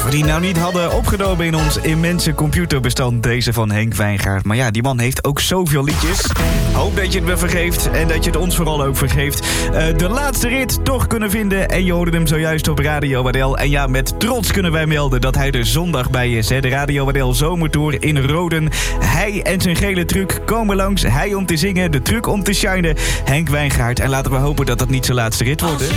we die nou niet hadden opgenomen in ons immense computerbestand, deze van Henk Wijngaard. Maar ja, die man heeft ook zoveel liedjes. Hoop dat je het me vergeeft en dat je het ons vooral ook vergeeft. De laatste rit toch kunnen vinden en je hoorde hem zojuist op Radio Wadel. En ja, met trots kunnen wij melden dat hij er zondag bij is. Hè? De Radio Wadel Zomertour in Roden. Hij en zijn gele truck komen langs. Hij om te zingen, de truck om te shinen. Henk Wijngaard. En laten we hopen dat dat niet zijn laatste rit wordt. Hè?